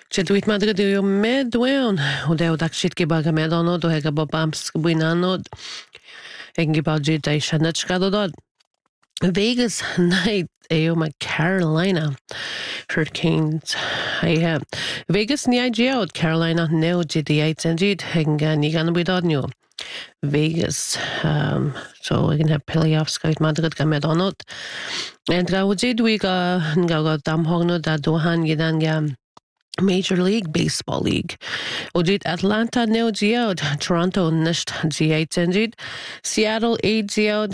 Cedwyd Madrid yw medwewn. Wdew dak shit giba ga medonod o hega bob amps gwynanod. Egen giba jyd ei sianad shgadodod. Vegas night yw mae Carolina Hurricanes. Vegas ni ai geod Carolina neu jyd i eit en jyd egen ni gan bwydod nw. Vegas. So egen heb playoffs gael Madrid ga medonod. En gael jyd wy ga damhognod a dohan gyda'n Major League Baseball League. Ojit Atlanta neo geod, Toronto nisht G8 enjid, Seattle 8 geod,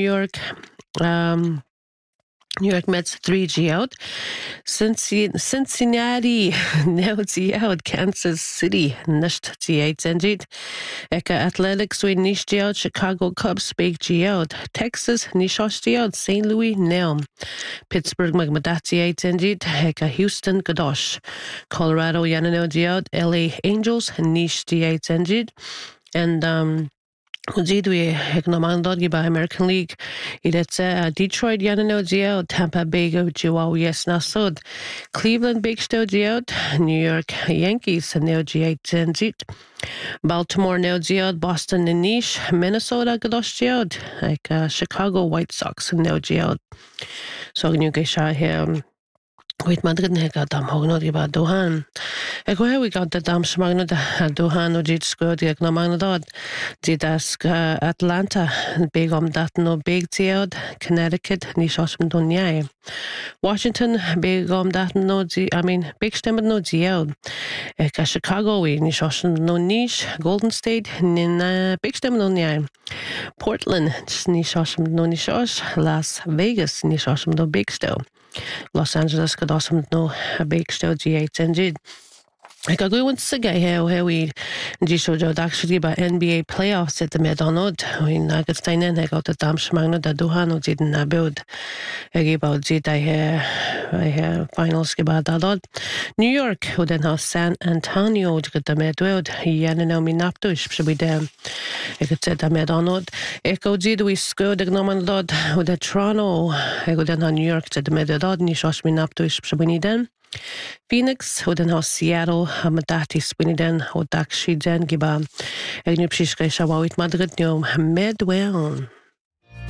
New York Mets 3 geod, Cincinnati neo geod, Kansas City nisht G8 enjid, Eka Athletics we nish geod, Chicago Cubs big geod, Texas nishosh geod, St. Louis neo, Pittsburgh magmadati 8 enjid, Eka Houston Gadosh, Colorado yanano geod, LA Angels nish G8 enjid, and Ujid we economandod giba American League. Idetse Detroit yanano geod, Tampa Bay Chihuahua yes nasod, Cleveland big sto geod, New York Yankees neo G8 enjid, Baltimore neo geod, Boston nish, Minnesota Gadosh geod, like Chicago White Sox neo geod. So new gesha here. Wait Madrid hega dam hognod giba dohan. Ego we got the dam smagnod dohan o jit squad ag na magnod jit ask Atlanta big dat no big geod, Connecticut ni shosm dunyai. Washington big dat no big stem no geod. Eka Chicago we ni shosm no niche, Golden State nin big stem no nyai. Portland ni shosm no nishosh, Las Vegas ni shosm no big sto. Los Angeles got awesome no a big sto G8 enjid. I got going to say how we G show actually by NBA playoffs at the Medonod. When I got Steinen, I got the Dam Shmagno da Duhano didn't build. I gave out Jit I have finals about that. New York, who then has San Antonio, got the Medwed, Yanino Minaptush, should be there. I could say the Medonod. Echo Jid we scored the Gnomandod with the Toronto. I go then on New York to the Medodod, Nishosh Minaptush, should we need them. Phoenix, who then has Seattle, Hamadati Spiniden, who Dakshi Jen Giba, Egnupshishka Shawit Madrid, Medwell.